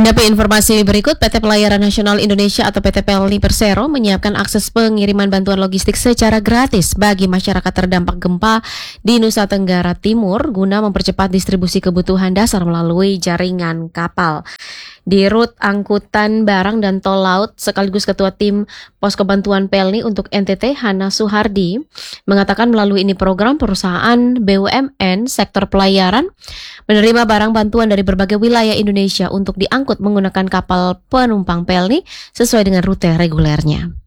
Menanggapi informasi berikut, PT Pelayaran Nasional Indonesia atau PT PLNI Persero menyiapkan akses pengiriman bantuan logistik secara gratis bagi masyarakat terdampak gempa di Nusa Tenggara Timur guna mempercepat distribusi kebutuhan dasar melalui jaringan kapal. Di Rut Angkutan Barang dan Tol Laut sekaligus Ketua Tim Posko Bantuan PLNI untuk NTT Hana Suhardi mengatakan melalui ini program perusahaan BUMN sektor pelayaran menerima barang bantuan dari berbagai wilayah Indonesia untuk diangkut menggunakan kapal penumpang PLNI sesuai dengan rute regulernya.